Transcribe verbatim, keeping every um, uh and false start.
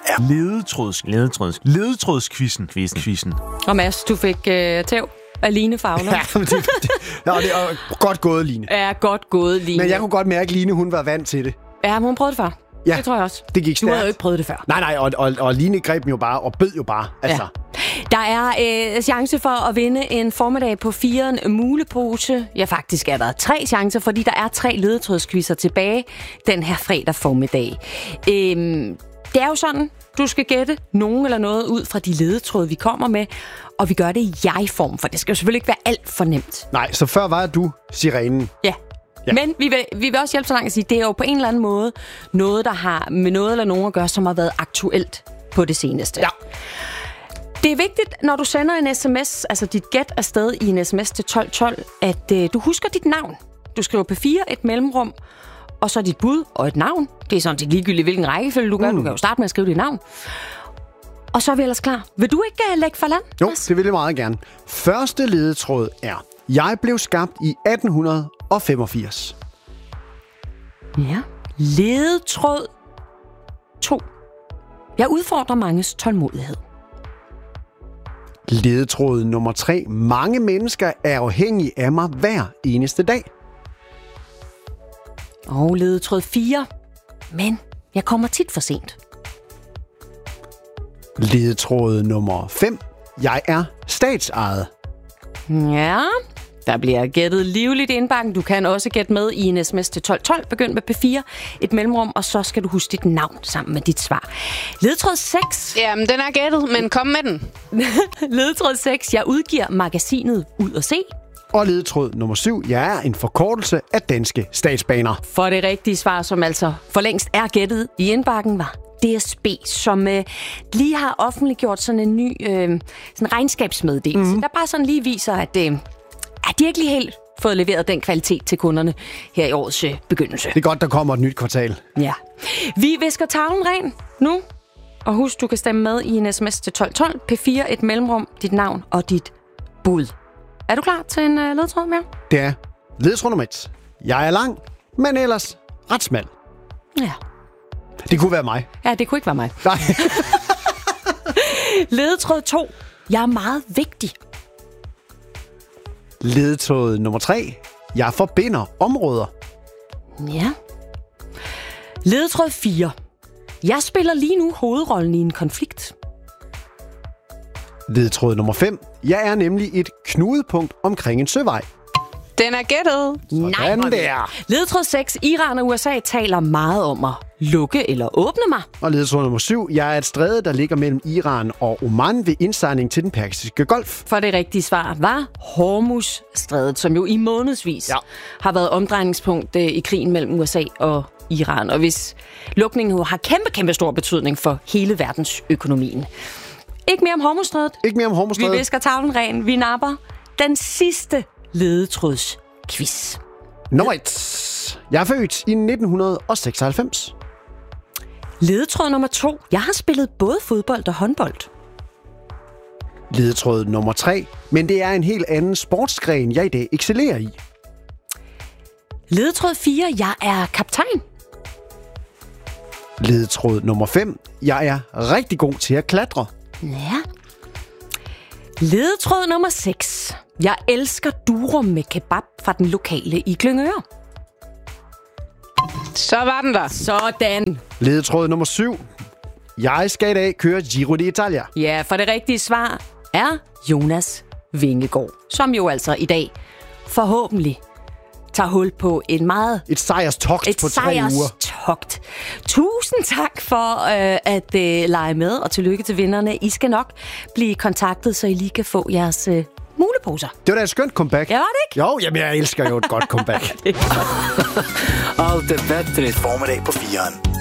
er ledetråds, ledetråds, ledetrådskvisten. Quizzen. Quizzen. Og Mads, du fik øh, tæv af Line Fagner. Ja, det, det, nå, det er godt gået, Line. Ja, godt gået, Line. Men jeg kunne godt mærke, at Line hun var vant til det. Ja, men hun prøvede det før. Ja, det tror jeg også. Det gik stærkt. Du havde jo ikke prøvet det før. Nej, nej, og, og, og Line greb dem jo bare og bød jo bare. Altså. Ja. Der er øh, chance for at vinde en formiddag på firen mulepose. Ja, faktisk er der tre chancer, fordi der er tre ledetrådsquizzer tilbage den her fredag formiddag. Øhm, det er jo sådan, du skal gætte nogen eller noget ud fra de ledetråde, vi kommer med. Og vi gør det i jeg-form, for det skal jo selvfølgelig ikke være alt for nemt. Nej, så før var du sirenen. Ja. Ja. Men vi vil, vi vil også hjælpe så langt at sige, det er jo på en eller anden måde noget, der har med noget eller nogen at gøre, som har været aktuelt på det seneste. Ja. Det er vigtigt, når du sender en sms, altså dit gæt afsted i en sms til tolv tolv, at øh, du husker dit navn. Du skriver P fire, et mellemrum, og så dit bud og et navn. Det er sådan set ligegyldigt, hvilken rækkefølge du gør. Mm. Du kan jo starte med at skrive dit navn. Og så er vi ellers klar. Vil du ikke uh, lægge for land? Jo, det vil jeg meget gerne. Første ledetråd er, jeg blev skabt i atten femogfirs. Ja. Ledetråd to. Jeg udfordrer manges tålmodighed. Ledetråd nummer tre. Mange mennesker er afhængige af mig hver eneste dag. Og ledetråd fire. Men jeg kommer tit for sent. Ledetråd nummer fem. Jeg er statsejet. Ja, der bliver gættet livligt i indbakken. Du kan også gætte med i en sms til tolv tolv. Begynd med P fire, et mellemrum, og så skal du huske dit navn sammen med dit svar. Ledetråd seks. Jamen, den er gættet, men kom med den. Ledetråd seks. Jeg udgiver magasinet Ud og Se. Og ledetråd nummer syv. Jeg er en forkortelse af Danske Statsbaner. For det rigtige svar, som altså for længst er gættet i indbakken, var D S B, som øh, lige har offentliggjort sådan en ny øh, sådan regnskabsmeddelelse, mm-hmm. der bare sådan lige viser, at, øh, at de ikke lige helt fået leveret den kvalitet til kunderne her i årets øh, begyndelse. Det er godt, der kommer et nyt kvartal. Ja. Vi visker tavlen ren nu, og husk, du kan stemme med i en sms til tolv tolv. P fire, et mellemrum, dit navn og dit bud. Er du klar til en øh, ledetråd mere? Det er ledetråd nummer et. Jeg er lang, men ellers ret smal. Ja. Det kunne være mig. Ja, det kunne ikke være mig. Nej. Ledetråd to. Jeg er meget vigtig. Ledetråd nummer tre. Jeg forbinder områder. Ja. Ledetråd fire. Jeg spiller lige nu hovedrollen i en konflikt. Ledetråd nummer fem. Jeg er nemlig et knudepunkt omkring en søvej. Den er gættet. Sådan Nej, der. Ledetråd seks. Iran og U S A taler meget om at lukke eller åbne mig. Og ledetråd nummer syv. Jeg er et stræde, der ligger mellem Iran og Oman ved indsejling til den persiske golf. For det rigtige svar var Hormuzstrædet, som jo i månedsvis ja. har været omdrejningspunkt i krigen mellem U S A og Iran. Og hvis lukningen har kæmpe, kæmpe stor betydning for hele verdensøkonomien. Ikke mere om Hormuzstrædet. Ikke mere om Hormuzstrædet. Vi visker tavlen ren. Vi napper den sidste ledetrådsquiz. Nummer et. Jeg er født i nitten seksoghalvfems. Ledetråd nummer to. Jeg har spillet både fodbold og håndbold. Ledetråd nummer tre. Men det er en helt anden sportsgren, jeg i dag excellerer i. Ledetråd fire. Jeg er kaptajn. Ledetråd nummer fem. Jeg er rigtig god til at klatre. Ja. Ledetråd nummer seks. Jeg elsker durum med kebab fra den lokale i Glyngøre. Så var den der. Sådan. Ledetråd nummer syv. Jeg skal i dag køre Giro d'Italia. Ja, for det rigtige svar er Jonas Vingegaard, som jo altså i dag forhåbentlig tager hul på en meget... Et sejrstogt et på tre uger. Et sejrstogt. Tusind tak for øh, at øh, lege med, og tillykke til vinderne. I skal nok blive kontaktet, så I lige kan få jeres øh, muleposer. Det var da et skønt comeback. Ja, var det ikke? Jo, jamen jeg elsker jo et godt comeback. Allt är bättre. Formiddag på firen.